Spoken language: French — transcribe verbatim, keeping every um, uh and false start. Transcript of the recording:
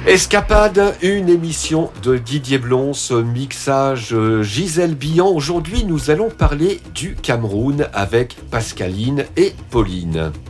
Escapade, une émission de Didier Blons, mixage Gisèle Billan. Aujourd'hui, nous allons parler du Cameroun avec Pascaline et Pauline.